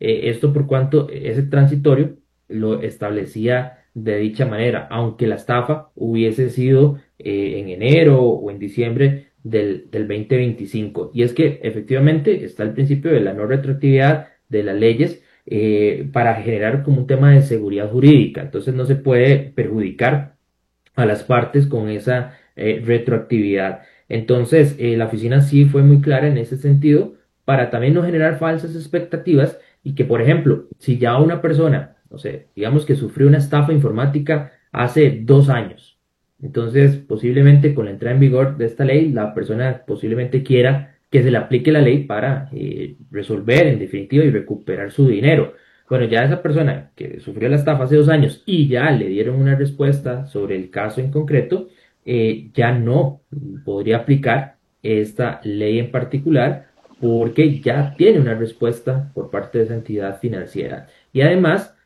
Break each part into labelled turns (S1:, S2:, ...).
S1: Esto por cuanto ese transitorio lo establecía de dicha manera, aunque la estafa hubiese sido en enero o en diciembre del 2025. Y es que efectivamente está el principio de la no retroactividad de las leyes para generar como un tema de seguridad jurídica. Entonces no se puede perjudicar a las partes con esa retroactividad. Entonces, la oficina sí fue muy clara en ese sentido para también no generar falsas expectativas y que, por ejemplo, si ya una persona, no sé, digamos que sufrió una estafa informática hace 2 años, entonces posiblemente con la entrada en vigor de esta ley, la persona posiblemente quiera que se le aplique la ley para resolver en definitiva y recuperar su dinero. Bueno, ya esa persona que sufrió la estafa hace 2 años y ya le dieron una respuesta sobre el caso en concreto, ya no podría aplicar esta ley en particular porque ya tiene una respuesta por parte de esa entidad financiera. Y además,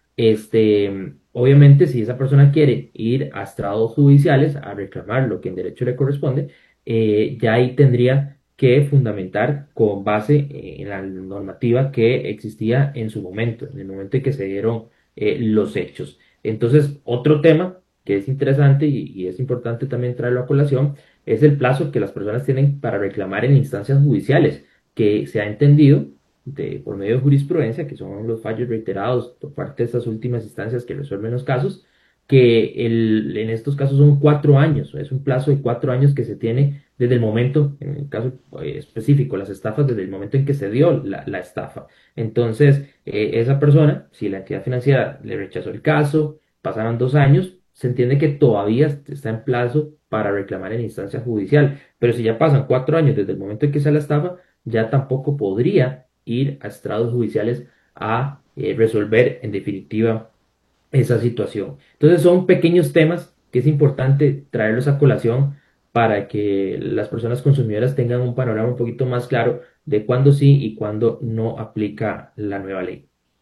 S1: obviamente, si esa persona quiere ir a estrados judiciales a reclamar lo que en derecho le corresponde, ya ahí tendría que fundamentar con base en la normativa que existía en su momento, en el momento en que se dieron los hechos. Entonces, otro tema que es interesante y es importante también traerlo a colación es el plazo que las personas tienen para reclamar en instancias judiciales, que se ha entendido por medio de jurisprudencia, que son los fallos reiterados por parte de estas últimas instancias que resuelven los casos, que en estos casos son 4 años, es un plazo de 4 años que se tiene desde el momento, en el caso específico, las estafas, desde el momento en que se dio la estafa. Entonces, esa persona, si la entidad financiera le rechazó el caso, pasaron 2 años, se entiende que todavía está en plazo para reclamar en instancia judicial. Pero si ya pasan 4 años desde el momento en que se la estafa, ya tampoco podría ir a estrados judiciales a resolver en definitiva esa situación. Entonces son pequeños temas que es importante traerlos a colación para que las personas consumidoras tengan un panorama un poquito más claro de cuándo sí y cuándo no aplica la nueva ley.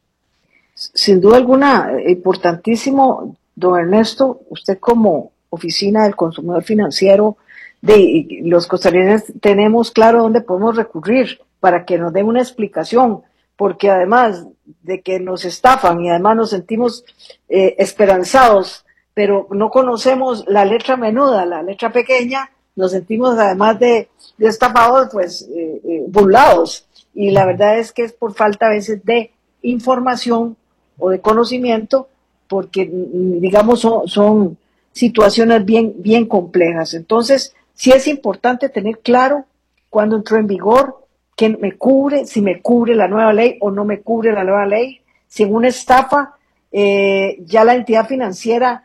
S2: Sin duda alguna, importantísimo, don Ernesto, usted como oficina del consumidor financiero de los costarricenses tenemos claro dónde podemos recurrir para que nos den una explicación, porque además de que nos estafan y además nos sentimos esperanzados, pero no conocemos la letra menuda, la letra pequeña, nos sentimos además de estafados, pues burlados. Y la verdad es que es por falta a veces de información o de conocimiento, porque digamos son situaciones bien complejas. Entonces, sí es importante tener claro cuándo entró en vigor, qué me cubre, si me cubre la nueva ley o no me cubre la nueva ley, si en una estafa ya la entidad financiera,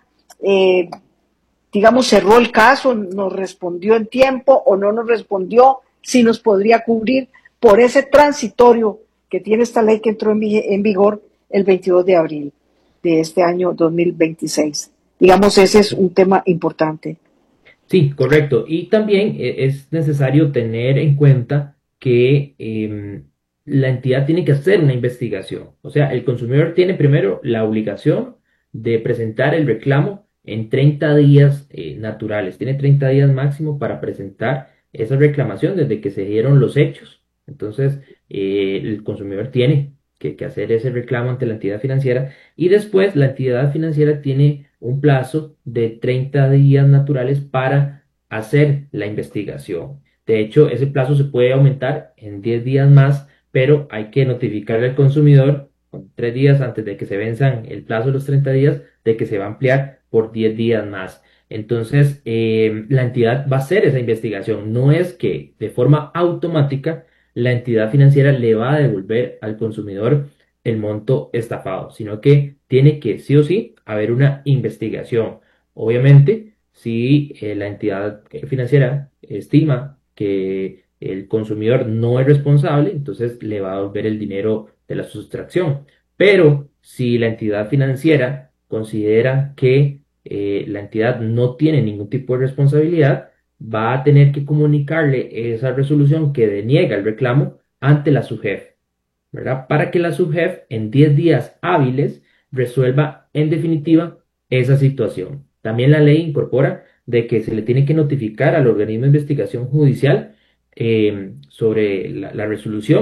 S2: digamos, cerró el caso, nos respondió en tiempo o no nos respondió, si nos podría cubrir por ese transitorio que tiene esta ley que entró en vigor el 22 de abril de este año 2026. Digamos, ese es un tema importante.
S1: Sí, correcto. Y también es necesario tener en cuenta que la entidad tiene que hacer una investigación. O sea, el consumidor tiene primero la obligación de presentar el reclamo en 30 días naturales. Tiene 30 días máximo para presentar esa reclamación desde que se dieron los hechos. Entonces, el consumidor tiene que hacer ese reclamo ante la entidad financiera y después la entidad financiera tiene un plazo de 30 días naturales para hacer la investigación. De hecho, ese plazo se puede aumentar en 10 días más, pero hay que notificarle al consumidor con 3 días antes de que se venzan el plazo de los 30 días de que se va a ampliar por 10 días más. Entonces, la entidad va a hacer esa investigación. No es que de forma automática la entidad financiera le va a devolver al consumidor el monto estafado, sino que tiene que sí o sí haber una investigación. Obviamente, si la entidad financiera estima que el consumidor no es responsable, entonces le va a devolver el dinero de la sustracción. Pero si la entidad financiera considera que la entidad no tiene ningún tipo de responsabilidad, va a tener que comunicarle esa resolución que deniega el reclamo ante la SUGEF, ¿verdad? Para que la SUGEF en 10 días hábiles resuelva en definitiva esa situación. También la ley incorpora de que se le tiene que notificar al organismo de investigación judicial sobre la resolución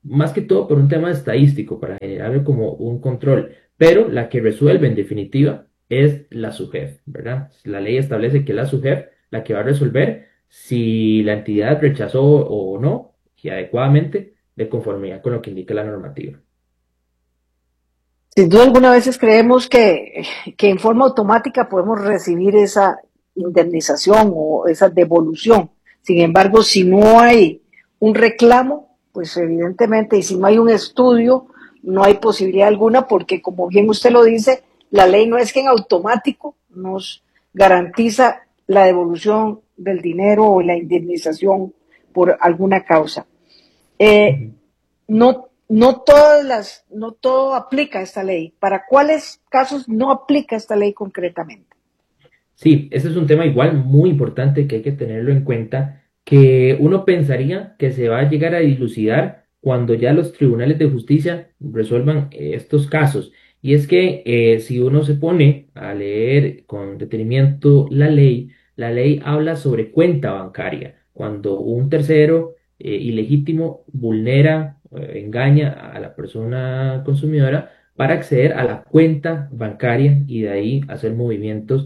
S1: más que todo por un tema estadístico, para generar como un control, pero la que resuelve en definitiva es la SUGEF, ¿verdad? La ley establece que es la SUGEF la que va a resolver si la entidad rechazó o no, y adecuadamente, de conformidad con lo que indica la normativa.
S2: Sin duda alguna, veces creemos que en forma automática podemos recibir esa indemnización o esa devolución. Sin embargo, si no hay un reclamo, pues evidentemente, y si no hay un estudio, no hay posibilidad alguna, porque como bien usted lo dice, la ley no es que en automático nos garantiza la devolución del dinero o la indemnización por alguna causa. Eh,
S1: Ujú.
S2: no todo aplica esta ley. ¿Para cuáles casos no aplica esta ley concretamente?
S1: Sí, ese es un tema igual muy importante que hay que tenerlo en cuenta, que uno pensaría que se va a llegar a dilucidar cuando ya los tribunales de justicia resuelvan estos casos. Y es que si uno se pone a leer con detenimiento la ley habla sobre cuenta bancaria. Cuando un tercero ilegítimo vulnera, engaña a la persona consumidora para acceder a la cuenta bancaria y de ahí hacer movimientos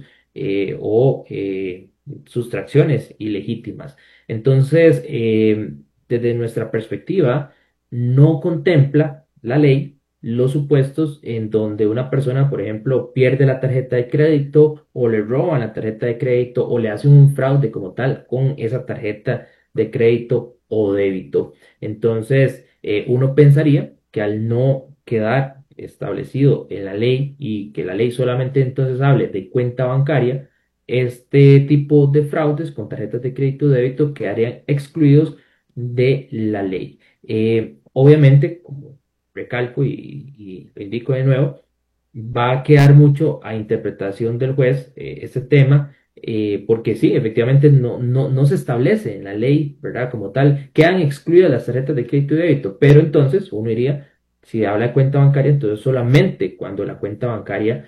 S1: o sustracciones ilegítimas. Entonces, desde nuestra perspectiva, no contempla la ley los supuestos en donde una persona, por ejemplo, pierde la tarjeta de crédito o le roban la tarjeta de crédito o le hacen un fraude como tal con esa tarjeta de crédito o débito. Entonces, uno pensaría que al no quedar establecido en la ley y que la ley solamente entonces hable de cuenta bancaria, este tipo de fraudes con tarjetas de crédito o débito quedarían excluidos de la ley. Obviamente, como recalco y lo indico de nuevo, va a quedar mucho a interpretación del juez este tema, porque sí, efectivamente no se establece en la ley, ¿verdad? Como tal, quedan excluidas las tarjetas de crédito y débito, pero entonces uno iría, si habla de cuenta bancaria, entonces solamente cuando la cuenta bancaria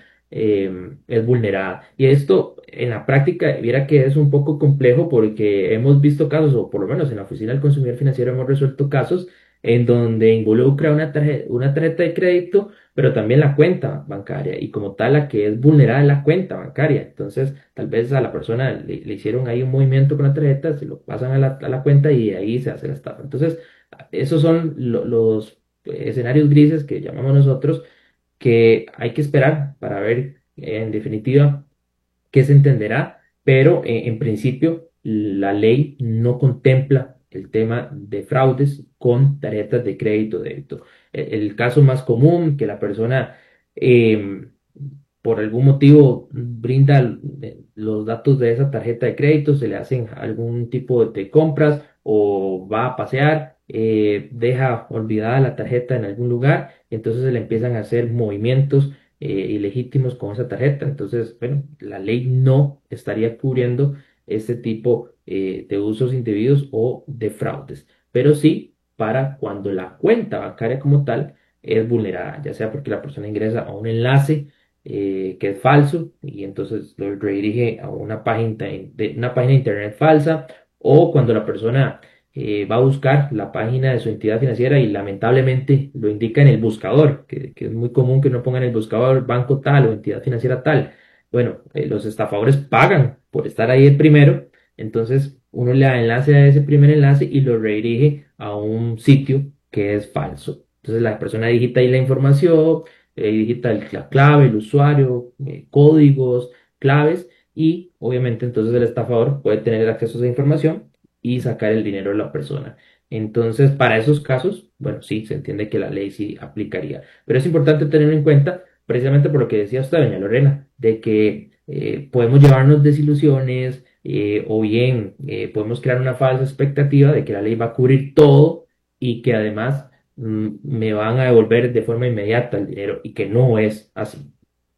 S1: es vulnerada. Y esto en la práctica, viera que es un poco complejo porque hemos visto casos, o por lo menos en la Oficina del Consumidor Financiero hemos resuelto casos en donde involucra una tarjeta de crédito pero también la cuenta bancaria y como tal la que es vulnerada es la cuenta bancaria. Entonces, tal vez a la persona le hicieron ahí un movimiento con la tarjeta, se lo pasan a la cuenta y ahí se hace la estafa. Entonces, esos son los escenarios grises que llamamos nosotros que hay que esperar para ver en definitiva qué se entenderá, pero en principio la ley no contempla el tema de fraudes con tarjetas de crédito o débito. El caso más común que la persona eh, por algún motivo brinda los datos de esa tarjeta de crédito, se le hacen algún tipo de compras o va a pasear, deja olvidada la tarjeta en algún lugar, entonces se le empiezan a hacer movimientos ilegítimos con esa tarjeta. Entonces, bueno, la ley no estaría cubriendo este tipo de usos indebidos o de fraudes, pero sí para cuando la cuenta bancaria como tal es vulnerada, ya sea porque la persona ingresa a un enlace que es falso y entonces lo redirige a una página de internet falsa o cuando la persona va a buscar la página de su entidad financiera y lamentablemente lo indica en el buscador, que es muy común que uno ponga en el buscador banco tal o entidad financiera tal. Bueno, los estafadores pagan por estar ahí el primero, entonces uno le da enlace a ese primer enlace y lo redirige a un sitio que es falso. Entonces la persona digita ahí la información, digita la clave, el usuario, códigos, claves y obviamente entonces el estafador puede tener acceso a esa información y sacar el dinero de la persona. Entonces, para esos casos, bueno, sí, se entiende que la ley sí aplicaría. Pero es importante tenerlo en cuenta, precisamente por lo que decía usted, doña Lorena, de que podemos llevarnos desilusiones o bien podemos crear una falsa expectativa de que la ley va a cubrir todo y que además me van a devolver de forma inmediata el dinero y que no es así.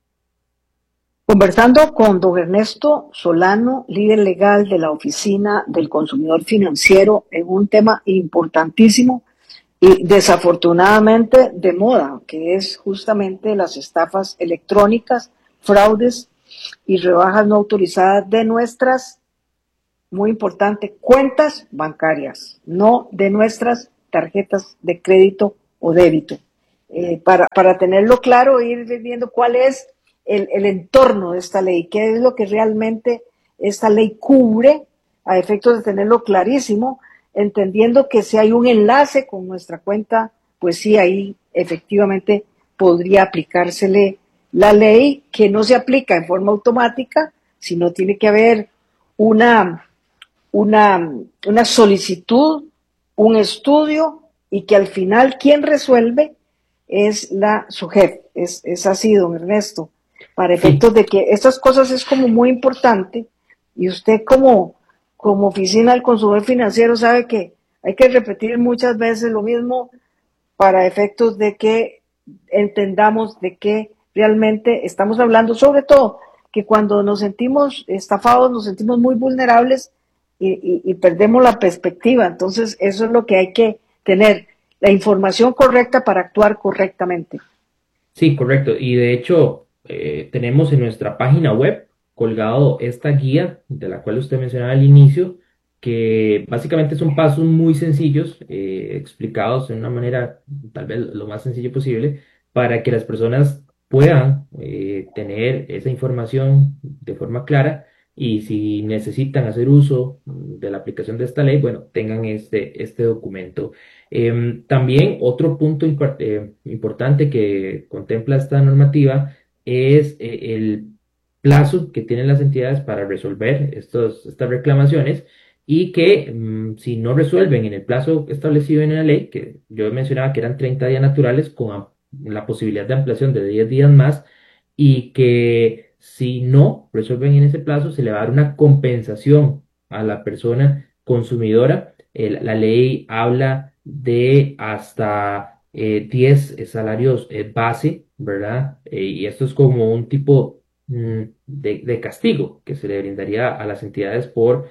S2: Conversando con don Ernesto Solano, líder legal de la Oficina del Consumidor Financiero, en un tema importantísimo y desafortunadamente de moda, que es justamente las estafas electrónicas, fraudes y rebajas no autorizadas de nuestras, muy importante, cuentas bancarias, no de nuestras tarjetas de crédito o débito. Para tenerlo claro, ir viendo cuál es el entorno de esta ley, qué es lo que realmente esta ley cubre, a efectos de tenerlo clarísimo, entendiendo que si hay un enlace con nuestra cuenta, pues sí, ahí efectivamente podría aplicársele la ley, que no se aplica en forma automática, sino tiene que haber una solicitud, un estudio, y que al final quien resuelve es la SUGEF. Es así, don Ernesto, para efectos de que estas cosas es como muy importante, y usted como oficina del consumidor financiero sabe que hay que repetir muchas veces lo mismo para efectos de que entendamos de qué realmente estamos hablando, sobre todo que cuando nos sentimos estafados, nos sentimos muy vulnerables y perdemos la perspectiva. Entonces, eso es lo que hay que tener, la información correcta para actuar correctamente.
S1: Sí, correcto. Y de hecho, tenemos en nuestra página web colgado esta guía de la cual usted mencionaba al inicio, que básicamente son pasos muy sencillos, explicados de una manera tal vez lo más sencillo posible, para que las personas puedan tener esa información de forma clara, y si necesitan hacer uso de la aplicación de esta ley, bueno, tengan este documento. También otro punto importante que contempla esta normativa es el plazo que tienen las entidades para resolver estas reclamaciones, y que si no resuelven en el plazo establecido en la ley, que yo mencionaba que eran 30 días naturales con la posibilidad de ampliación de 10 días más, y que si no resuelven en ese plazo se le va a dar una compensación a la persona consumidora. La ley habla de hasta 10 salarios base, ¿verdad? Y esto es como un tipo de castigo que se le brindaría a las entidades por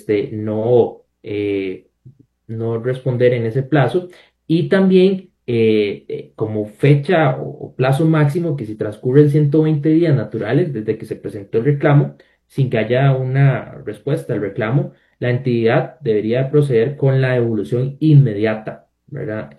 S1: no responder en ese plazo. Y también como fecha o plazo máximo, que si transcurren 120 días naturales desde que se presentó el reclamo sin que haya una respuesta al reclamo, la entidad debería proceder con la devolución inmediata, ¿verdad?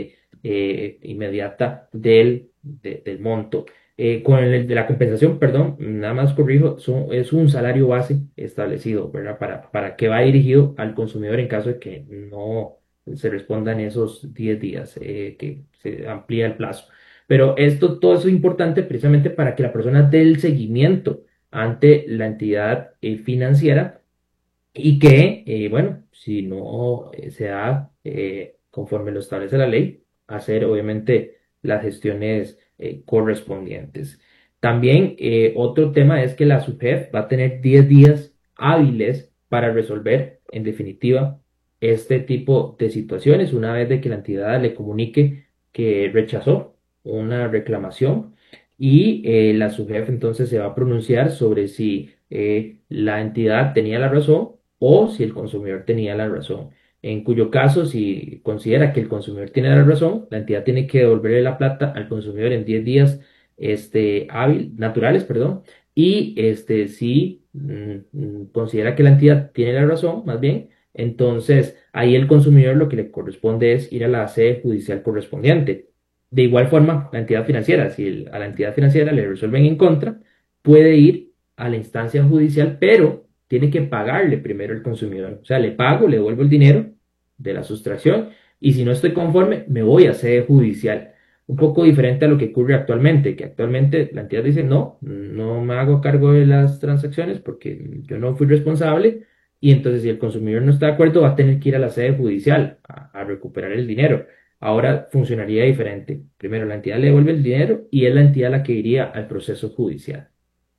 S1: Inmediata del monto. Con el de la compensación, perdón, nada más corrijo, es un salario base establecido, ¿verdad? Para que va dirigido al consumidor en caso de que no se responda en esos 10 días, que se amplía el plazo. Pero todo eso es importante precisamente para que la persona dé el seguimiento ante la entidad financiera, y que, bueno, si no se da conforme lo establece la ley, hacer obviamente las gestiones correspondientes. También otro tema es que la SUGEF va a tener 10 días hábiles para resolver, en definitiva, este tipo de situaciones, una vez de que la entidad le comunique que rechazó una reclamación, y la SUGEF entonces se va a pronunciar sobre si la entidad tenía la razón o si el consumidor tenía la razón. En cuyo caso, si considera que el consumidor tiene la razón, la entidad tiene que devolverle la plata al consumidor en 10 días naturales, perdón. Y si considera que la entidad tiene la razón, más bien, entonces ahí el consumidor lo que le corresponde es ir a la sede judicial correspondiente. De igual forma, la entidad financiera, si a la entidad financiera le resuelven en contra, puede ir a la instancia judicial, pero tiene que pagarle primero al consumidor. O sea, le pago, le devuelvo el dinero de la sustracción, y si no estoy conforme, me voy a sede judicial. Un poco diferente a lo que ocurre actualmente, que actualmente la entidad dice, no me hago cargo de las transacciones porque yo no fui responsable, y entonces si el consumidor no está de acuerdo va a tener que ir a la sede judicial a recuperar el dinero. Ahora funcionaría diferente. Primero la entidad le devuelve el dinero y es la entidad la que iría al proceso judicial.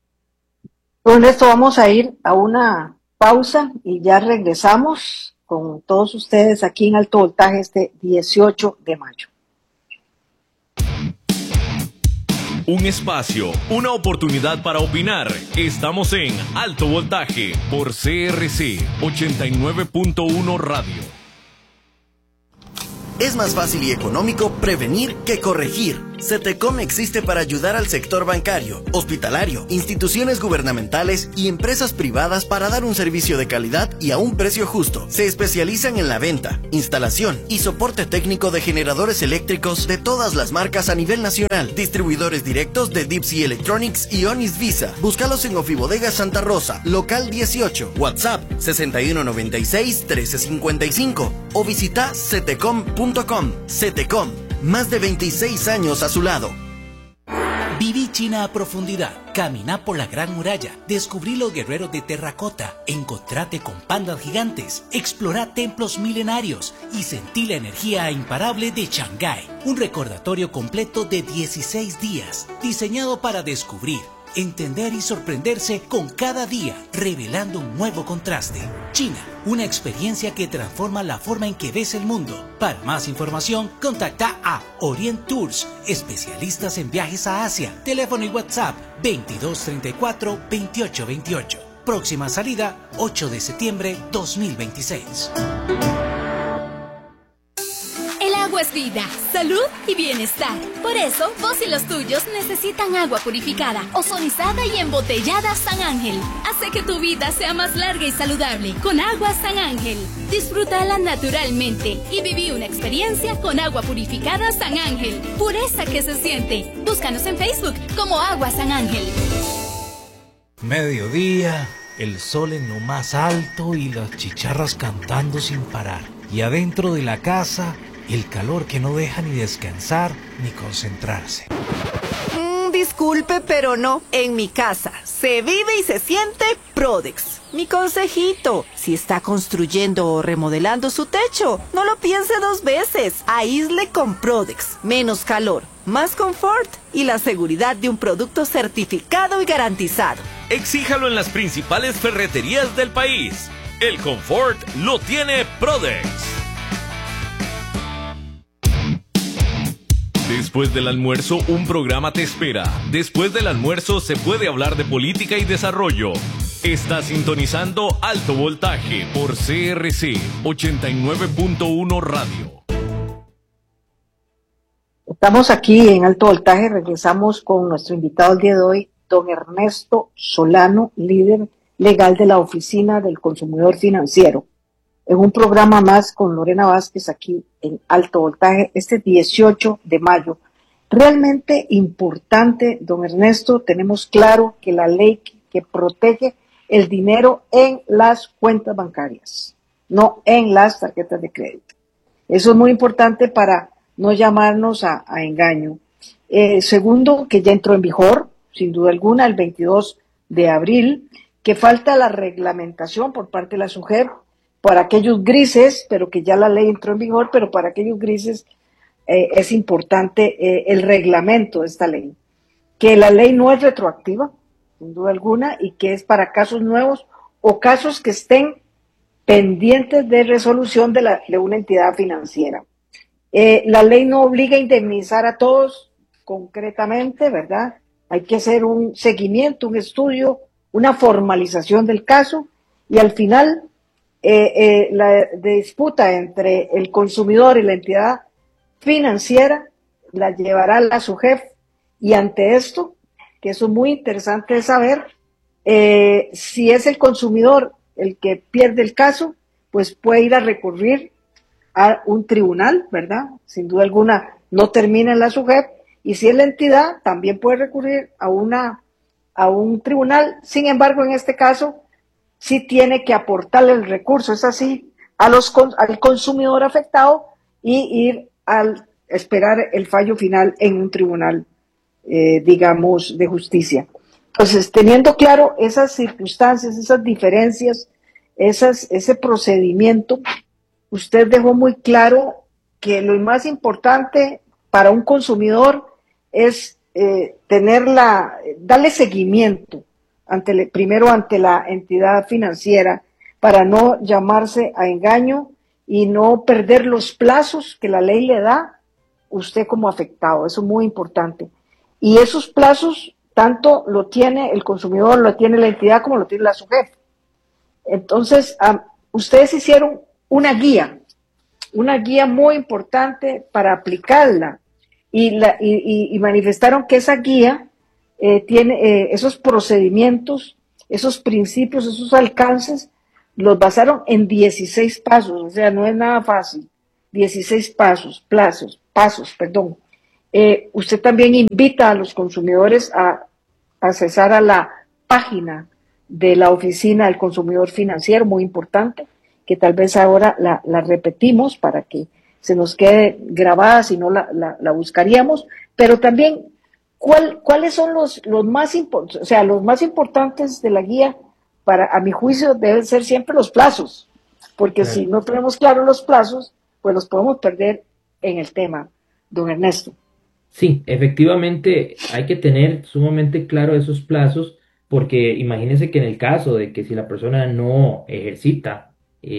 S2: Con esto vamos a ir a una pausa y ya regresamos con todos ustedes aquí en Alto Voltaje este 18 de mayo.
S3: Un espacio, una oportunidad para opinar. Estamos en Alto Voltaje por CRC 89.1 Radio.
S4: Es más fácil y económico prevenir que corregir. CETECOM existe para ayudar al sector bancario, hospitalario, instituciones gubernamentales y empresas privadas para dar un servicio de calidad y a un precio justo. Se especializan en la venta, instalación y soporte técnico de generadores eléctricos de todas las marcas a nivel nacional. Distribuidores directos de Deep Sea Electronics y Onis Visa. Búscalos en Ofibodega Santa Rosa, local 18, WhatsApp 6196-1355 o visita cetecom.com. CETECOM, más de 26 años a su lado.
S5: Viví China a profundidad, caminá por la Gran Muralla, descubrí los guerreros de terracota, encontrate con pandas gigantes, explorá templos milenarios y sentí la energía imparable de Shanghái. Un recordatorio completo de 16 días, diseñado para descubrir, entender y sorprenderse con cada día, revelando un nuevo contraste. China, una experiencia que transforma la forma en que ves el mundo. Para más información, contacta a Orient Tours, especialistas en viajes a Asia. Teléfono y WhatsApp 2234-2828. Próxima salida 8 de septiembre 2026.
S6: Agua es vida, salud y bienestar. Por eso, vos y los tuyos necesitan agua purificada, ozonizada y embotellada San Ángel. Hace que tu vida sea más larga y saludable con agua San Ángel. Disfrútala naturalmente y viví una experiencia con agua purificada San Ángel. Pureza que se siente. Búscanos en Facebook como Agua San Ángel.
S7: Mediodía, el sol en lo más alto y las chicharras cantando sin parar. Y adentro de la casa, el calor que no deja ni descansar ni concentrarse.
S8: Disculpe, pero no. En mi casa se vive y se siente Prodex. Mi consejito, si está construyendo o remodelando su techo, no lo piense dos veces. Aísle con Prodex. Menos calor, más confort y la seguridad de un producto certificado y garantizado.
S3: Exíjalo en las principales ferreterías del país. El confort lo tiene Prodex. Después del almuerzo, un programa te espera. Después del almuerzo se puede hablar de política y desarrollo. Está sintonizando Alto Voltaje por CRC 89.1 Radio.
S2: Estamos aquí en Alto Voltaje, regresamos con nuestro invitado el día de hoy, don Ernesto Solano, líder legal de la Oficina del Consumidor Financiero. En un programa más con Lorena Vázquez aquí en Alto Voltaje, este 18 de mayo. Realmente importante, don Ernesto, tenemos claro que la ley que protege el dinero en las cuentas bancarias, no en las tarjetas de crédito. Eso es muy importante para no llamarnos a engaño. Segundo, que ya entró en vigor, sin duda alguna, el 22 de abril, que falta la reglamentación por parte de la SUGEP, para aquellos grises, pero que ya la ley entró en vigor, pero para aquellos grises es importante el reglamento de esta ley. Que la ley no es retroactiva, sin duda alguna, y que es para casos nuevos o casos que estén pendientes de resolución de una entidad financiera. La ley no obliga a indemnizar a todos concretamente, ¿verdad? Hay que hacer un seguimiento, un estudio, una formalización del caso, y al final la disputa entre el consumidor y la entidad financiera la llevará la SUGEF, y ante esto, que eso es muy interesante de saber, si es el consumidor el que pierde el caso, pues puede ir a recurrir a un tribunal, ¿verdad? Sin duda alguna no termina en la SUGEF, y si es la entidad, también puede recurrir a un tribunal. Sin embargo, en este caso, sí tiene que aportarle el recurso, es así, al consumidor afectado, y ir al esperar el fallo final en un tribunal, digamos, de justicia. Entonces, teniendo claro esas circunstancias, esas diferencias, ese procedimiento, usted dejó muy claro que lo más importante para un consumidor es darle seguimiento primero ante la entidad financiera, para no llamarse a engaño y no perder los plazos que la ley le da usted como afectado. Eso es muy importante. Y esos plazos tanto lo tiene el consumidor, lo tiene la entidad, como lo tiene la SUGEF. Entonces, ustedes hicieron una guía muy importante para aplicarla y manifestaron que esa guía tiene esos procedimientos, esos principios, esos alcances, los basaron en 16 pasos, o sea, no es nada fácil. 16 pasos, perdón. Usted también invita a los consumidores a accesar a la página de la Oficina del Consumidor Financiero, muy importante, que tal vez ahora la repetimos para que se nos quede grabada, si no la buscaríamos, pero también cuáles son los más importantes, o sea, los más importantes de la guía, a mi juicio, deben ser siempre los plazos, porque si no tenemos claros los plazos, pues los podemos perder en el tema, don Ernesto.
S1: Sí, efectivamente hay que tener sumamente claro esos plazos, porque imagínense que en el caso de que si la persona no ejercita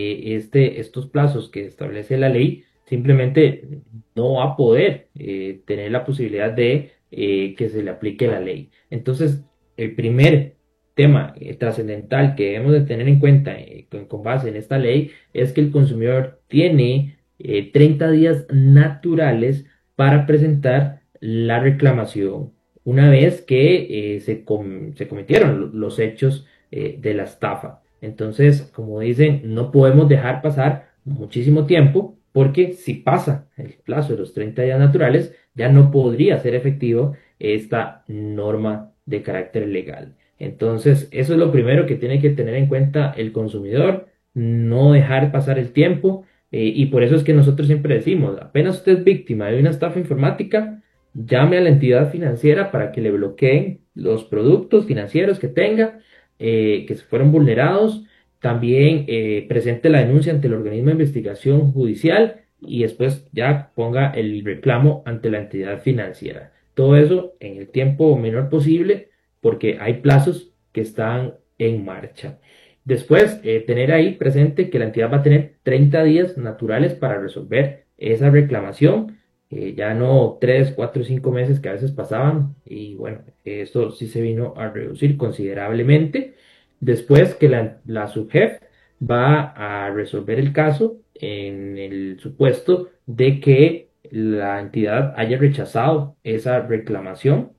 S1: estos plazos que establece la ley, simplemente no va a poder tener la posibilidad de que se le aplique la ley. Entonces, el primer tema trascendental que debemos de tener en cuenta con base en esta ley es que el consumidor tiene 30 días naturales para presentar la reclamación una vez que se cometieron los hechos de la estafa. Entonces, como dicen, no podemos dejar pasar muchísimo tiempo, porque si pasa el plazo de los 30 días naturales, ya no podría ser efectivo esta norma de carácter legal. Entonces, eso es lo primero que tiene que tener en cuenta el consumidor, no dejar pasar el tiempo, y por eso es que nosotros siempre decimos, apenas usted es víctima de una estafa informática, llame a la entidad financiera para que le bloqueen los productos financieros que tenga, que se fueron vulnerados. También presente la denuncia ante el organismo de investigación judicial y después ya ponga el reclamo ante la entidad financiera. Todo eso en el tiempo menor posible, porque hay plazos que están en marcha. Después, tener ahí presente que la entidad va a tener 30 días naturales para resolver esa reclamación, ya no 3, 4, 5 meses que a veces pasaban, y bueno, esto sí se vino a reducir considerablemente. Después que la subjef va a resolver el caso en el supuesto de que la entidad haya rechazado esa reclamación.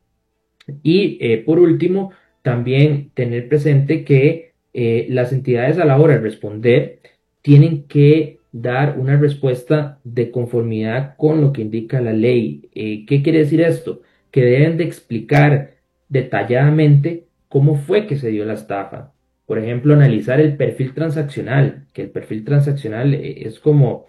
S1: Y por último, también tener presente que las entidades a la hora de responder tienen que dar una respuesta de conformidad con lo que indica la ley. ¿Qué quiere decir esto? Que deben de explicar detalladamente cómo fue que se dio la estafa. Por ejemplo, analizar el perfil transaccional, que el perfil transaccional es como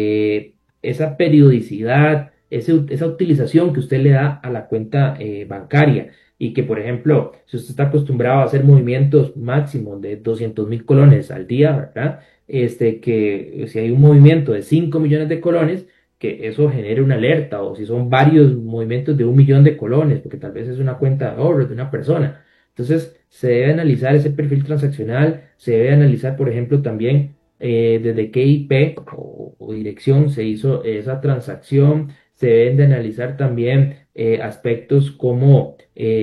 S1: esa periodicidad, esa utilización que usted le da a la cuenta bancaria, y que, por ejemplo, si usted está acostumbrado a hacer movimientos máximos de 200,000 colones al día, ¿verdad? Que si hay un movimiento de 5 millones de colones, que eso genere una alerta, o si son varios movimientos de 1 millón de colones, porque tal vez es una cuenta de ahorro de una persona. Entonces, se debe analizar ese perfil transaccional, se debe analizar, por ejemplo, también desde qué IP o dirección se hizo esa transacción. Se deben de analizar también aspectos como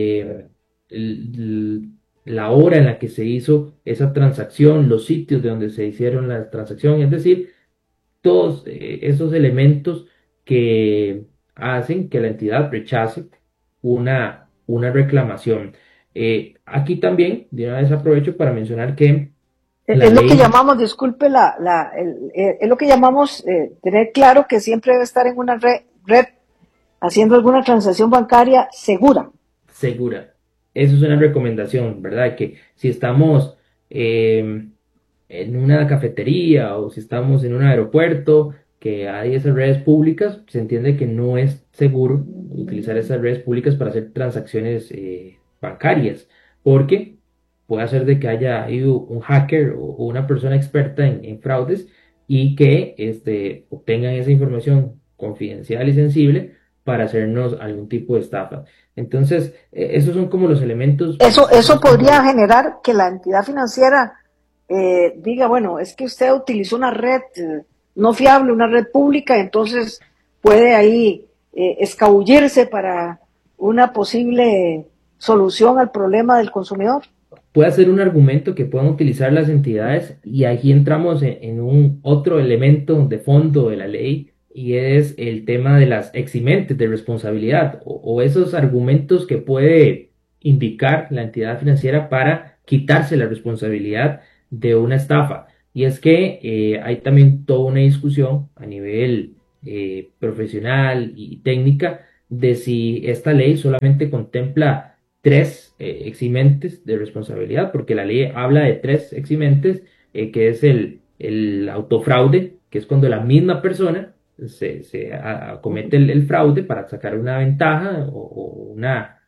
S1: la hora en la que se hizo esa transacción, los sitios de donde se hicieron las transacciones, es decir, todos esos elementos que hacen que la entidad rechace una reclamación. Aquí también, de una vez aprovecho para mencionar que
S2: es lo que llamamos, disculpe, es lo que llamamos tener claro que siempre debe estar en una red haciendo alguna transacción bancaria segura.
S1: Segura. Eso es una recomendación, ¿verdad? Que si estamos en una cafetería o si estamos en un aeropuerto, que hay esas redes públicas, se entiende que no es seguro utilizar esas redes públicas para hacer transacciones bancarias, porque puede hacer de que haya ido un hacker o una persona experta en fraudes y que obtengan esa información confidencial y sensible para hacernos algún tipo de estafa. Entonces, esos son como los elementos.
S2: Eso podría generar que la entidad financiera diga, bueno, es que usted utilizó una red no fiable, una red pública, entonces puede ahí escabullirse para una posible solución al problema del consumidor.
S1: Puede ser un argumento que puedan utilizar las entidades, y aquí entramos en un otro elemento de fondo de la ley, y es el tema de las eximentes de responsabilidad o esos argumentos que puede indicar la entidad financiera para quitarse la responsabilidad de una estafa. Y es que hay también toda una discusión a nivel profesional y técnica de si esta ley solamente contempla tres eximentes de responsabilidad, porque la ley habla de tres eximentes, que es el autofraude, que es cuando la misma persona comete el fraude para sacar una ventaja o una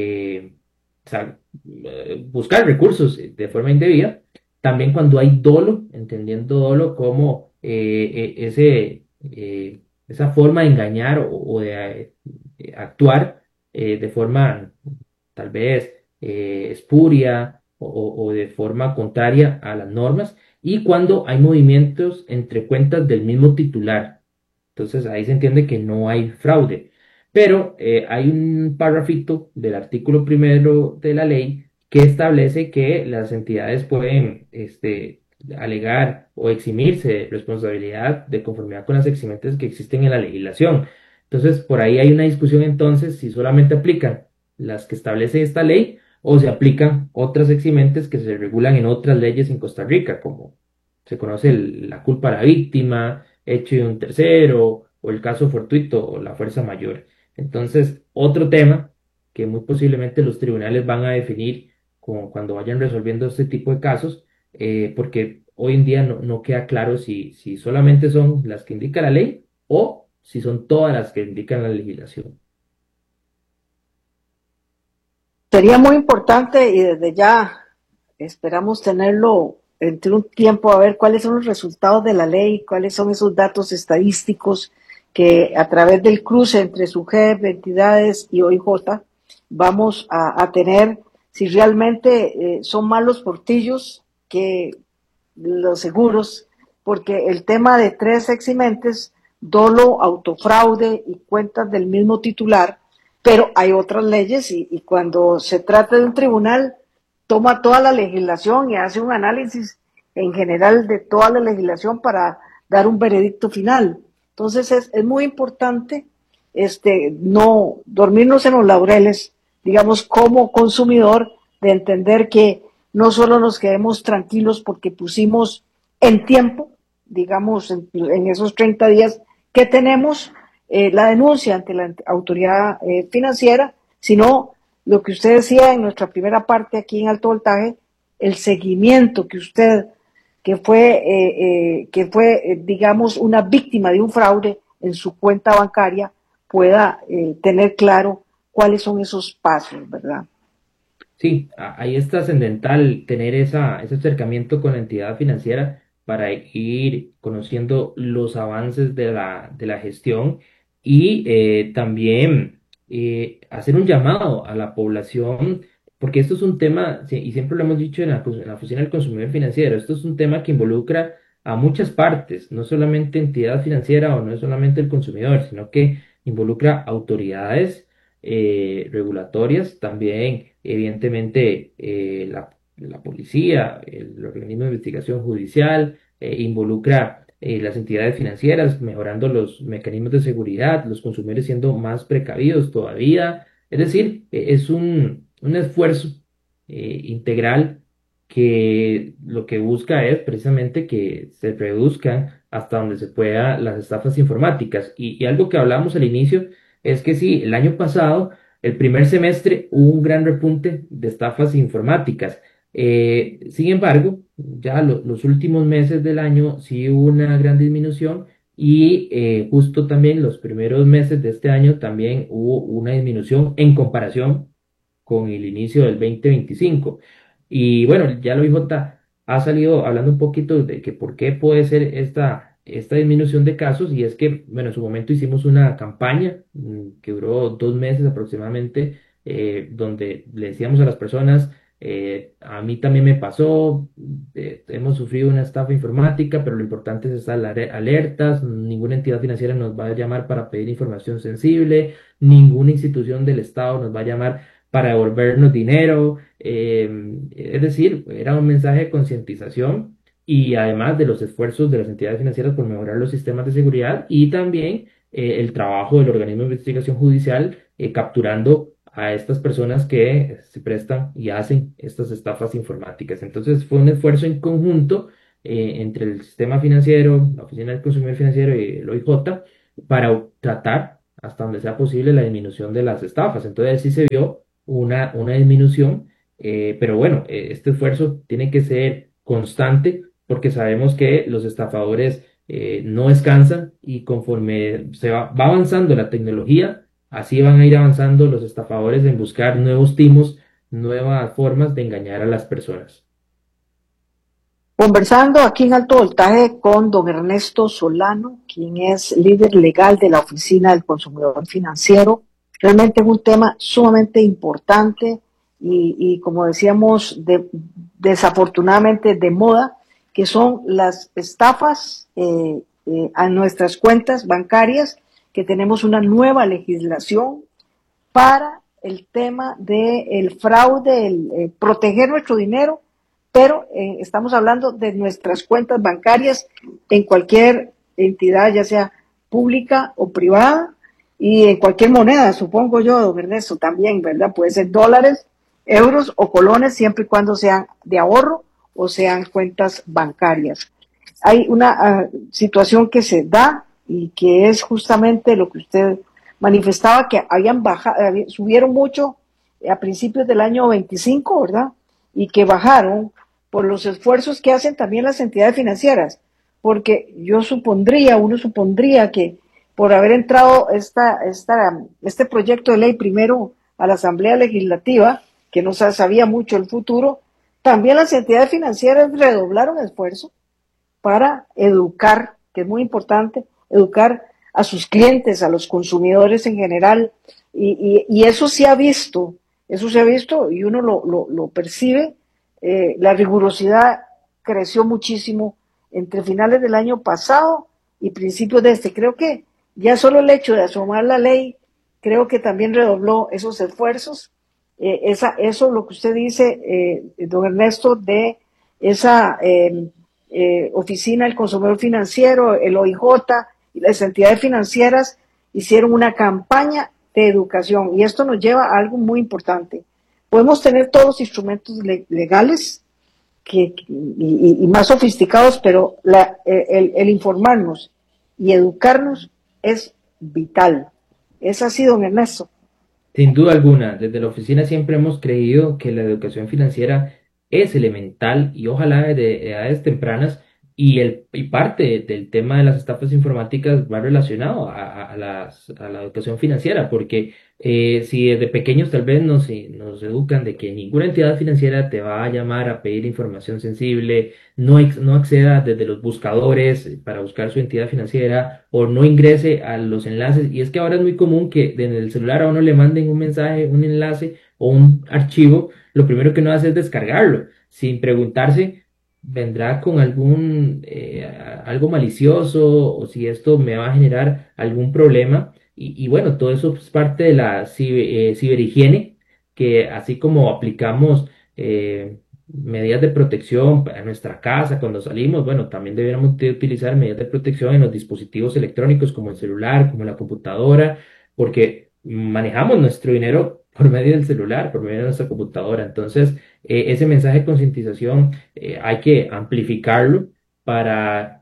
S1: buscar recursos de forma indebida. También cuando hay dolo, entendiendo dolo como esa forma de engañar o de actuar de forma tal vez espuria o de forma contraria a las normas, y cuando hay movimientos entre cuentas del mismo titular. Entonces ahí se entiende que no hay fraude. Pero hay un parrafito del artículo primero de la ley que establece que las entidades pueden alegar o eximirse de responsabilidad de conformidad con las eximentes que existen en la legislación. Entonces, por ahí hay una discusión entonces si solamente aplican las que establece esta ley o se aplican otras eximentes que se regulan en otras leyes en Costa Rica, como se conoce la culpa a la víctima, hecho de un tercero, o el caso fortuito o la fuerza mayor. Entonces, otro tema que muy posiblemente los tribunales van a definir cuando vayan resolviendo este tipo de casos, porque hoy en día no queda claro si solamente son las que indica la ley o si son todas las que indican la legislación.
S2: Sería muy importante y desde ya esperamos tenerlo entre un tiempo a ver cuáles son los resultados de la ley, cuáles son esos datos estadísticos que a través del cruce entre SUGEP, entidades y OIJ vamos a tener, si realmente son más los portillos que los seguros, porque el tema de tres eximentes, dolo, autofraude y cuentas del mismo titular, pero hay otras leyes y cuando se trata de un tribunal toma toda la legislación y hace un análisis en general de toda la legislación para dar un veredicto final. Entonces es muy importante no dormirnos en los laureles, digamos, como consumidor, de entender que no solo nos quedemos tranquilos porque pusimos en tiempo, digamos, en esos 30 días que tenemos la denuncia ante la autoridad financiera, sino lo que usted decía en nuestra primera parte aquí en Alto Voltaje, el seguimiento que usted, que fue, digamos, una víctima de un fraude en su cuenta bancaria, pueda tener claro cuáles son esos pasos, ¿verdad?
S1: Sí, ahí es trascendental tener ese acercamiento con la entidad financiera para ir conociendo los avances de la gestión y también hacer un llamado a la población, porque esto es un tema, sí, y siempre lo hemos dicho en la Oficina del Consumidor Financiero, esto es un tema que involucra a muchas partes, no solamente entidad financiera o no es solamente el consumidor, sino que involucra autoridades regulatorias, también evidentemente la policía, el organismo de investigación judicial, involucra las entidades financieras, mejorando los mecanismos de seguridad, los consumidores siendo más precavidos todavía. Es decir, es un esfuerzo integral que lo que busca es precisamente que se reduzcan hasta donde se pueda las estafas informáticas. Y algo que hablamos al inicio es que sí, el año pasado, el primer semestre, hubo un gran repunte de estafas informáticas. Sin embargo, ya los últimos meses del año sí hubo una gran disminución y justo también los primeros meses de este año también hubo una disminución en comparación con el inicio del 2025. Y bueno, ya lo IJ ha salido hablando un poquito de que por qué puede ser esta disminución de casos, y es que, bueno, en su momento hicimos una campaña que duró 2 meses aproximadamente, donde le decíamos a las personas, a mí también me pasó, hemos sufrido una estafa informática, pero lo importante es estar alertas, ninguna entidad financiera nos va a llamar para pedir información sensible, ninguna institución del Estado nos va a llamar para devolvernos dinero, es decir, era un mensaje de concientización y además de los esfuerzos de las entidades financieras por mejorar los sistemas de seguridad y también el trabajo del organismo de investigación judicial capturando a estas personas que se prestan y hacen estas estafas informáticas. Entonces fue un esfuerzo en conjunto entre el sistema financiero, la Oficina del Consumidor Financiero y el OIJ para tratar hasta donde sea posible la disminución de las estafas. Entonces sí se vio una disminución, pero bueno, este esfuerzo tiene que ser constante porque sabemos que los estafadores no descansan y conforme va avanzando la tecnología, así van a ir avanzando los estafadores en buscar nuevos timos, nuevas formas de engañar a las personas.
S2: Conversando aquí en Alto Voltaje con don Ernesto Solano, quien es líder legal de la Oficina del Consumidor Financiero. Realmente es un tema sumamente importante y como decíamos, desafortunadamente de moda, que son las estafas a nuestras cuentas bancarias, que tenemos una nueva legislación para el tema del fraude, el proteger nuestro dinero, pero estamos hablando de nuestras cuentas bancarias en cualquier entidad, ya sea pública o privada, y en cualquier moneda, supongo yo, don Ernesto, también, ¿verdad? Puede ser dólares, euros o colones, siempre y cuando sean de ahorro o sean cuentas bancarias. Hay una situación que se da y que es justamente lo que usted manifestaba, que habían bajado, subieron mucho a principios del año 25, ¿verdad? Y que bajaron por los esfuerzos que hacen también las entidades financieras, porque uno supondría que por haber entrado este proyecto de ley primero a la Asamblea Legislativa, que no sabía mucho el futuro, también las entidades financieras redoblaron esfuerzo para educar, que es muy importante, educar a sus clientes, a los consumidores en general, y eso se ha visto y uno lo percibe. La rigurosidad creció muchísimo entre finales del año pasado y principios de este. Creo que ya solo el hecho de asomar la ley, creo que también redobló esos esfuerzos. Eso lo que usted dice, don Ernesto, de esa oficina del consumidor financiero, el OIJ y las entidades financieras hicieron una campaña de educación, y esto nos lleva a algo muy importante. Podemos tener todos los instrumentos legales y más sofisticados, pero el informarnos y educarnos es vital. ¿Es así, don Ernesto?
S1: Sin duda alguna, desde la oficina siempre hemos creído que la educación financiera es elemental y ojalá de edades tempranas y parte del tema de las estafas informáticas va relacionado a la educación financiera, porque si desde pequeños tal vez nos educan de que ninguna entidad financiera te va a llamar a pedir información sensible, no acceda desde los buscadores para buscar su entidad financiera o no ingrese a los enlaces, y es que ahora es muy común que en el celular a uno le manden un mensaje, un enlace o un archivo, lo primero que uno hace es descargarlo, sin preguntarse vendrá con algo malicioso o si esto me va a generar algún problema. Y bueno, todo eso es parte de la ciberhigiene, que así como aplicamos medidas de protección a nuestra casa cuando salimos, bueno, también deberíamos de utilizar medidas de protección en los dispositivos electrónicos como el celular, como la computadora, porque manejamos nuestro dinero por medio del celular, por medio de nuestra computadora. Entonces, ese mensaje de concientización hay que amplificarlo para,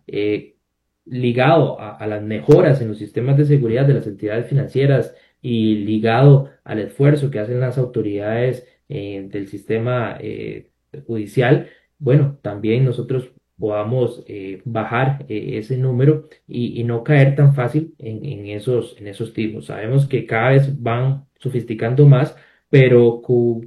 S1: ligado a las mejoras en los sistemas de seguridad de las entidades financieras y ligado al esfuerzo que hacen las autoridades del sistema judicial, bueno, también nosotros podamos bajar ese número y no caer tan fácil en esos tipos. Sabemos que cada vez van sofisticando más, pero con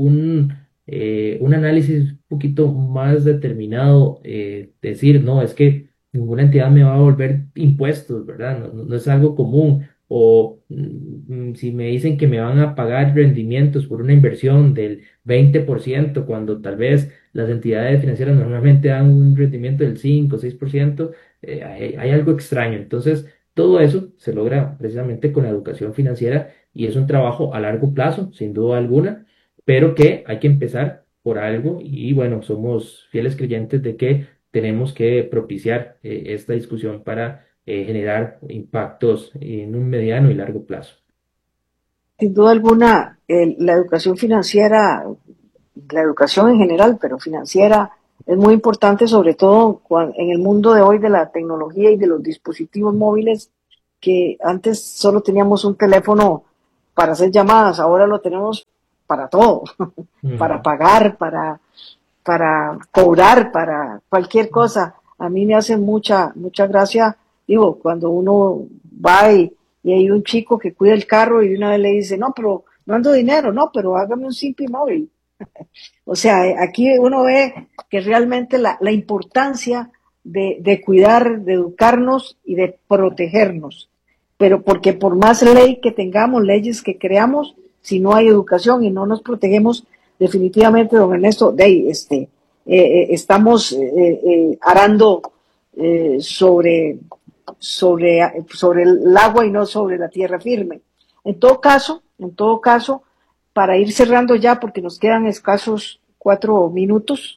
S1: un análisis un poquito más determinado, decir, no, es que ninguna entidad me va a devolver impuestos, ¿verdad? No es algo común. O si me dicen que me van a pagar rendimientos por una inversión del 20%, cuando tal vez las entidades financieras normalmente dan un rendimiento del 5 o 6%, hay algo extraño. Entonces, todo eso se logra precisamente con la educación financiera y es un trabajo a largo plazo, sin duda alguna, pero que hay que empezar por algo y bueno, somos fieles creyentes de que tenemos que propiciar esta discusión para generar impactos en un mediano y largo plazo.
S2: Sin duda alguna, la educación financiera, la educación en general, pero financiera, es muy importante, sobre todo en el mundo de hoy de la tecnología y de los dispositivos móviles, que antes solo teníamos un teléfono para hacer llamadas, ahora lo tenemos para todo, para pagar, para cobrar, para cualquier cosa. A mí me hace mucha gracia, digo, cuando uno va y hay un chico que cuida el carro y de una vez le dice, no, pero no ando dinero, no, pero hágame un Simpi móvil. O sea, aquí uno ve que realmente la importancia de cuidar, de educarnos y de protegernos. Pero porque por más ley que tengamos, leyes que creamos, si no hay educación y no nos protegemos, definitivamente, don Ernesto, estamos arando sobre el agua y no sobre la tierra firme. En todo caso, para ir cerrando ya, porque nos quedan escasos 4 minutos,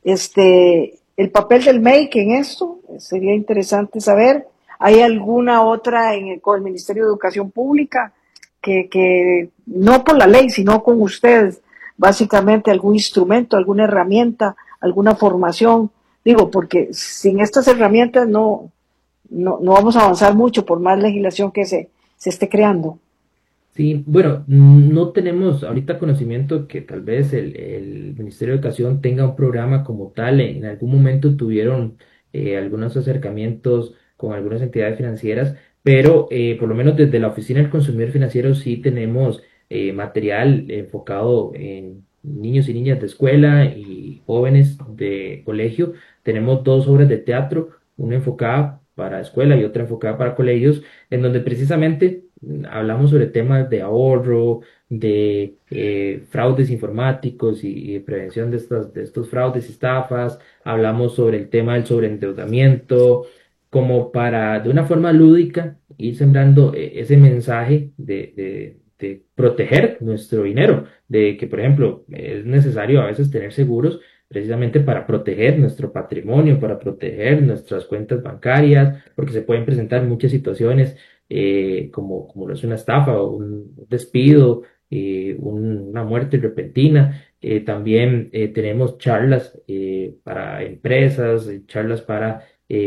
S2: el papel del MEIC en esto, sería interesante saber. ¿Hay alguna otra con el Ministerio de Educación Pública que no por la ley, sino con ustedes, básicamente algún instrumento, alguna herramienta, alguna formación? Digo, porque sin estas herramientas no vamos a avanzar mucho por más legislación que se esté creando.
S1: Sí, bueno, no tenemos ahorita conocimiento que tal vez el Ministerio de Educación tenga un programa como tal. En algún momento tuvieron algunos acercamientos con algunas entidades financieras, pero por lo menos desde la Oficina del Consumidor Financiero sí tenemos material enfocado en niños y niñas de escuela y jóvenes de colegio. Tenemos 2 obras de teatro, una enfocada para escuela y otra enfocada para colegios, en donde precisamente hablamos sobre temas de ahorro, de fraudes informáticos y prevención de estos fraudes y estafas. Hablamos sobre el tema del sobreendeudamiento, como para de una forma lúdica ir sembrando ese mensaje de proteger nuestro dinero, de que, por ejemplo, es necesario a veces tener seguros precisamente para proteger nuestro patrimonio, para proteger nuestras cuentas bancarias, porque se pueden presentar muchas situaciones como lo es una estafa o un despido, una muerte repentina. También tenemos charlas para empresas, charlas para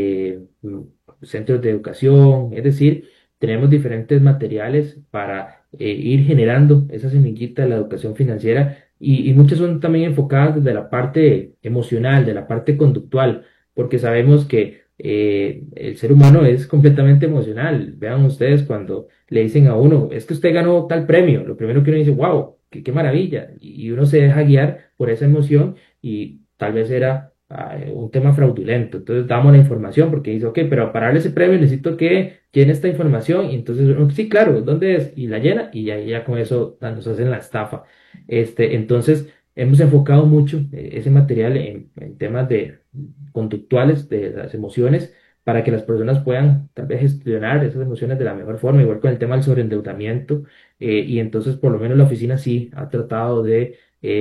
S1: centros de educación, es decir, tenemos diferentes materiales para ir generando esa semillita de la educación financiera y muchas son también enfocadas desde la parte emocional, de la parte conductual, porque sabemos que el ser humano es completamente emocional. Vean ustedes cuando le dicen a uno, es que usted ganó tal premio, lo primero que uno dice, wow, qué maravilla, y uno se deja guiar por esa emoción y tal vez era un tema fraudulento. Entonces damos la información porque dice, ok, pero para darle ese premio necesito que llene esta información, y entonces uno, sí, claro, ¿dónde es? Y la llena y ya con eso nos hacen la estafa. Entonces hemos enfocado mucho ese material en temas de conductuales de las emociones, para que las personas puedan tal vez gestionar esas emociones de la mejor forma, igual con el tema del sobreendeudamiento. Y entonces por lo menos la oficina sí ha tratado de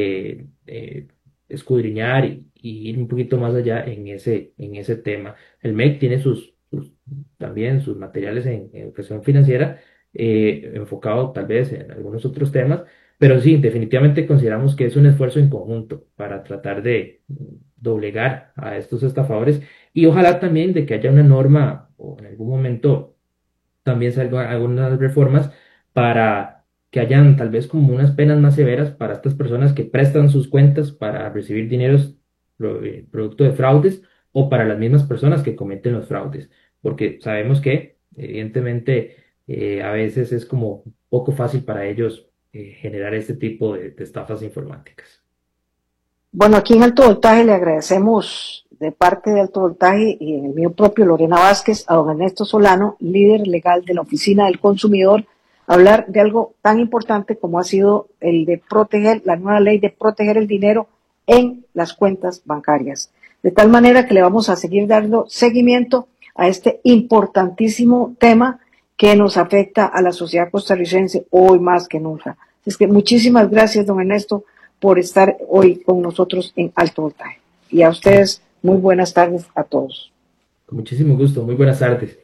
S1: escudriñar y ir un poquito más allá en ese tema. El MEC tiene también sus materiales en educación financiera, enfocado tal vez en algunos otros temas, pero sí, definitivamente consideramos que es un esfuerzo en conjunto para tratar de doblegar a estos estafadores, y ojalá también de que haya una norma o en algún momento también salgan algunas reformas para que hayan tal vez como unas penas más severas para estas personas que prestan sus cuentas para recibir dineros producto de fraudes, o para las mismas personas que cometen los fraudes, porque sabemos que evidentemente a veces es como poco fácil para ellos generar este tipo de estafas informáticas.
S2: Bueno, aquí en Alto Voltaje le agradecemos de parte de Alto Voltaje y en el mío propio, Lorena Vázquez, a don Ernesto Solano, líder legal de la Oficina del Consumidor, hablar de algo tan importante como ha sido el de proteger, la nueva ley de proteger el dinero en las cuentas bancarias. De tal manera que le vamos a seguir dando seguimiento a este importantísimo tema que nos afecta a la sociedad costarricense hoy más que nunca. Es que muchísimas gracias, don Ernesto, por estar hoy con nosotros en Alto Voltaje. Y a ustedes, Muy buenas tardes a todos.
S1: Con muchísimo gusto, muy buenas tardes.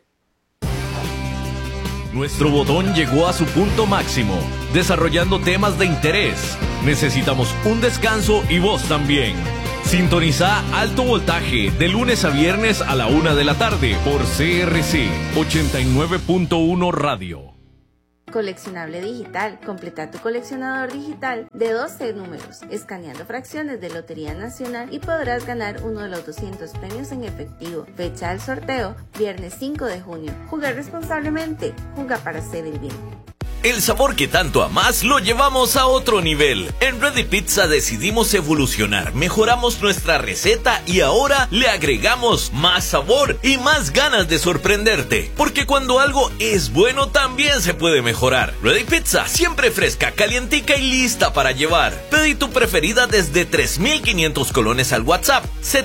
S3: Nuestro botón llegó a su punto máximo, desarrollando temas de interés. Necesitamos un descanso y vos también. Sintoniza Alto Voltaje de lunes a viernes a la 1 de la tarde por CRC 89.1 Radio.
S9: Coleccionable digital. Completa tu coleccionador digital de 12 números, escaneando fracciones de Lotería Nacional y podrás ganar uno de los 200 premios en efectivo. Fecha del sorteo, viernes 5 de junio. Jugar responsablemente. Juega para hacer el bien.
S3: El sabor que tanto amas lo llevamos a otro nivel. En Ready Pizza decidimos evolucionar, mejoramos nuestra receta y ahora le agregamos más sabor y más ganas de sorprenderte. Porque cuando algo es bueno también se puede mejorar. Ready Pizza, siempre fresca, calientica y lista para llevar. Pedí tu preferida desde 3,500 colones al WhatsApp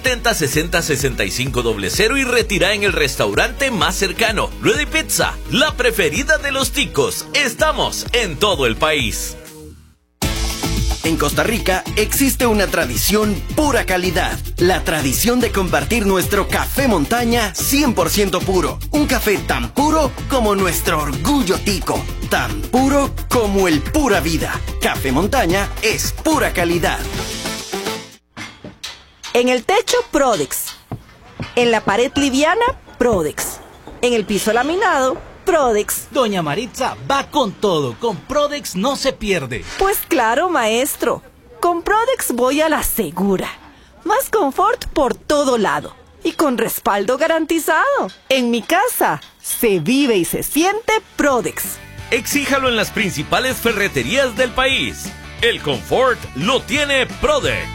S3: 70606500 y retira en el restaurante más cercano. Ready Pizza, la preferida de los ticos. Estamos en todo el país.
S4: En Costa Rica existe una tradición pura calidad. La tradición de compartir nuestro café montaña 100% puro. Un café tan puro como nuestro orgullo tico. Tan puro como el pura vida. Café montaña es pura calidad.
S8: En el techo, Prodex. En la pared liviana, Prodex. En el piso laminado, Prodex.
S7: Doña Maritza va con todo. Con Prodex no se pierde.
S8: Pues claro, maestro. Con Prodex voy a la segura. Más confort por todo lado. Y con respaldo garantizado. En mi casa se vive y se siente Prodex.
S3: Exíjalo en las principales ferreterías del país. El confort lo tiene Prodex.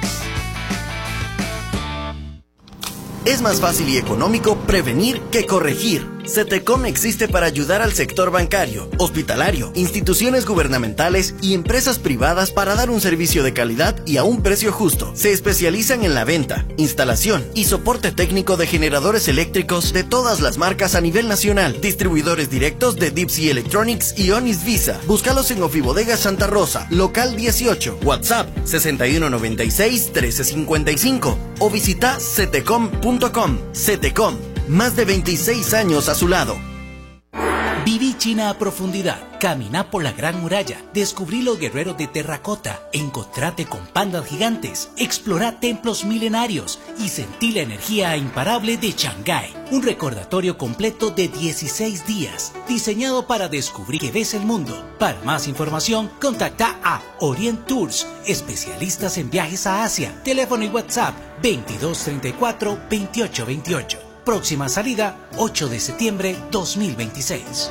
S4: Es más fácil y económico prevenir que corregir. CETECOM existe para ayudar al sector bancario, hospitalario, instituciones gubernamentales y empresas privadas para dar un servicio de calidad y a un precio justo. Se especializan en la venta, instalación y soporte técnico de generadores eléctricos de todas las marcas a nivel nacional. Distribuidores directos de Deep Sea Electronics y Onis Visa. Búscalos en Ofibodega Santa Rosa, local 18, WhatsApp 6196-1355 o visita cetecom.com. CETECOM. Más de 26 años a su lado.
S5: Viví China a profundidad, camina por la Gran Muralla, descubrí los guerreros de terracota, encontrate con pandas gigantes, explora templos milenarios y sentí la energía imparable de Shanghái. Un recordatorio completo de 16 días, diseñado para descubrir que ves el mundo. Para más información, contacta a Orient Tours, especialistas en viajes a Asia. Teléfono y WhatsApp 2234-2828. Próxima salida, 8 de septiembre 2026.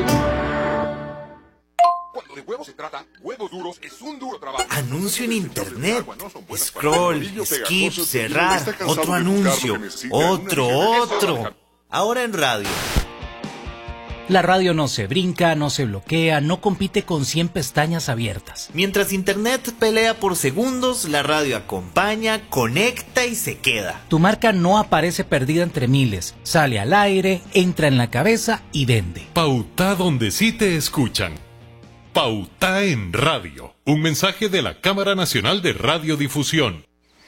S10: Cuando de huevos se trata, Huevos Duros es un duro trabajo.
S11: Anuncio en internet. Scroll, skip, cerrar. Otro anuncio. Otro. Ahora en radio.
S7: La radio no se brinca, no se bloquea, no compite con 100 pestañas abiertas.
S11: Mientras internet pelea por segundos, la radio acompaña, conecta y se queda.
S7: Tu marca no aparece perdida entre miles, sale al aire, entra en la cabeza y vende.
S12: Pauta donde sí te escuchan. Pauta en radio. Un mensaje de la Cámara Nacional de Radiodifusión.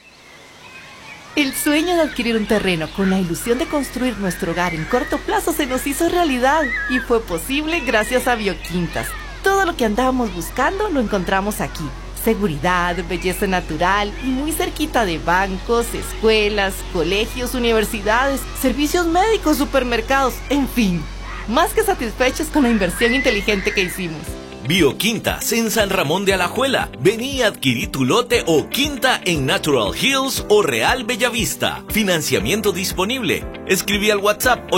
S13: El sueño de adquirir un terreno con la ilusión de construir nuestro hogar en corto plazo se nos hizo realidad y fue posible gracias a Bioquintas. Todo lo que andábamos buscando lo encontramos aquí. Seguridad, belleza natural y muy cerquita de bancos, escuelas, colegios, universidades, servicios médicos, supermercados, en fin. Más que satisfechos con la inversión inteligente que hicimos.
S3: Bioquintas en San Ramón de Alajuela. Vení y adquirí tu lote o quinta en Natural Hills o Real Bellavista. Financiamiento disponible. Escribí al WhatsApp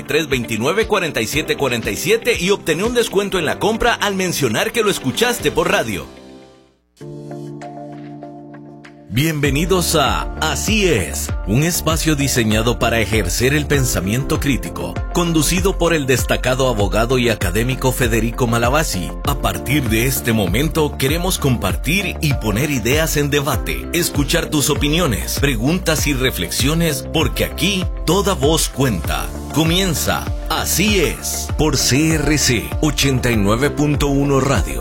S3: 8329-4747 y obtené un descuento en la compra al mencionar que lo escuchaste por radio. Bienvenidos a Así es, un espacio diseñado para ejercer el pensamiento crítico, conducido por el destacado abogado y académico Federico Malavasi. A partir de este momento queremos compartir y poner ideas en debate, escuchar tus opiniones, preguntas y reflexiones, porque aquí toda voz cuenta. Comienza Así es, por CRC 89.1 Radio.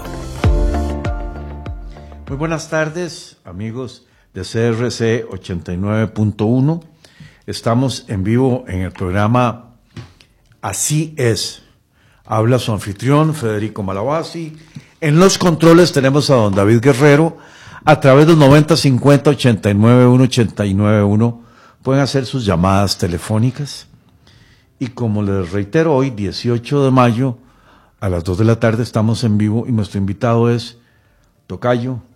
S14: Muy buenas tardes, amigos de CRC 89.1. Estamos en vivo en el programa Así es. Habla su anfitrión, Federico Malabasi. En los controles tenemos a don David Guerrero. A través del 9050-891-891 pueden hacer sus llamadas telefónicas. Y como les reitero, hoy, 18 de mayo, a las 2 de la tarde estamos en vivo y nuestro invitado es Tocayo